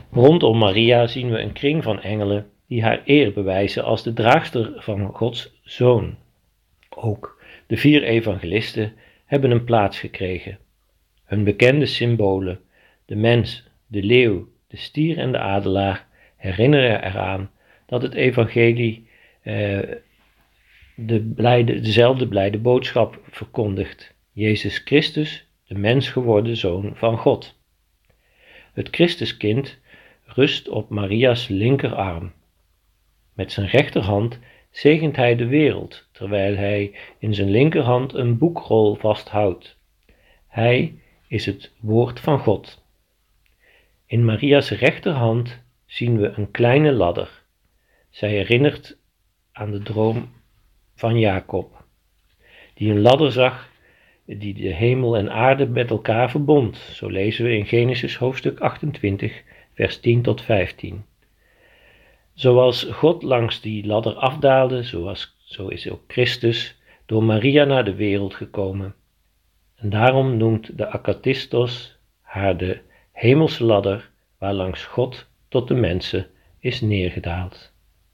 Rondom Maria zien we een kring van engelen die haar eer bewijzen als de draagster van Gods Zoon. Ook de 4 evangelisten hebben een plaats gekregen. Hun bekende symbolen, de mens, de leeuw, de stier en de adelaar, herinneren eraan dat het evangelie dezelfde blijde boodschap verkondigt. Jezus Christus, de mens geworden Zoon van God. Het Christuskind rust op Maria's linkerarm. Met zijn rechterhand zegent hij de wereld, terwijl hij in zijn linkerhand een boekrol vasthoudt. Hij is het woord van God. In Maria's rechterhand zien we een kleine ladder. Zij herinnert aan de droom van Jacob, die een ladder zag die de hemel en aarde met elkaar verbond. Zo lezen we in Genesis hoofdstuk 28, vers 10 tot 15. Zoals God langs die ladder afdaalde, zo is ook Christus door Maria naar de wereld gekomen. En daarom noemt de Akatistos haar de hemelse ladder, waarlangs God tot de mensen is neergedaald.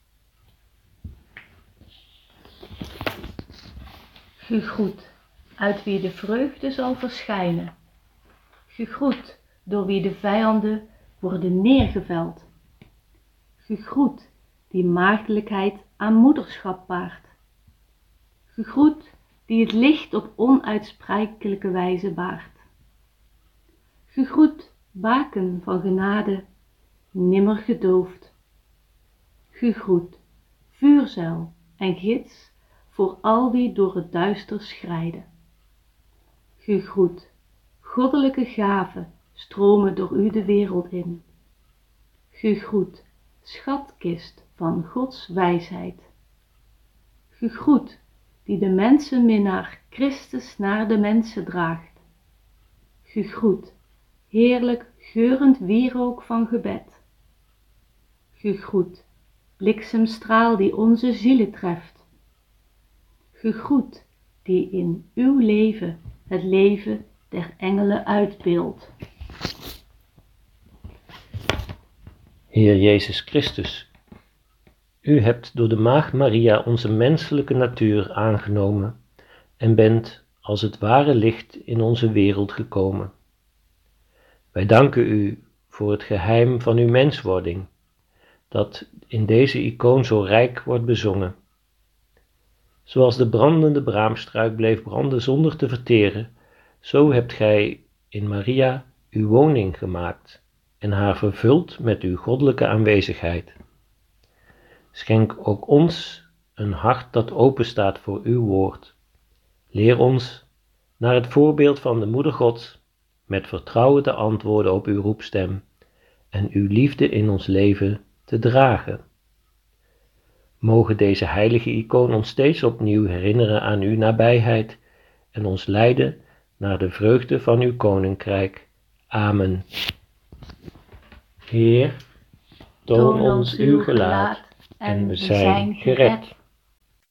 Gegroet, uit wie de vreugde zal verschijnen. Gegroet, door wie de vijanden worden neergeveld. Gegroet, die maagdelijkheid aan moederschap baart. Gegroet, die het licht op onuitsprekelijke wijze baart. Gegroet, baken van genade, nimmer gedoofd. Gegroet, vuurzuil en gids voor al wie door het duister schrijden. Gegroet, goddelijke gaven stromen door u de wereld in. Gegroet, schatkist van Gods wijsheid. Gegroet, die de mensenminnaar Christus naar de mensen draagt. Gegroet, heerlijk geurend wierook van gebed. Gegroet, bliksemstraal die onze zielen treft. Gegroet, die in uw leven het leven der engelen uitbeeldt. Heer Jezus Christus, u hebt door de Maagd Maria onze menselijke natuur aangenomen en bent als het ware licht in onze wereld gekomen. Wij danken u voor het geheim van uw menswording, dat in deze icoon zo rijk wordt bezongen. Zoals de brandende braamstruik bleef branden zonder te verteren, zo hebt gij in Maria uw woning gemaakt en haar vervuld met uw goddelijke aanwezigheid. Schenk ook ons een hart dat openstaat voor uw woord. Leer ons, naar het voorbeeld van de Moeder Gods, met vertrouwen te antwoorden op uw roepstem en uw liefde in ons leven te dragen. Mogen deze heilige icoon ons steeds opnieuw herinneren aan uw nabijheid en ons leiden naar de vreugde van uw koninkrijk. Amen. Heer, toon ons uw gelaat en we zijn gered.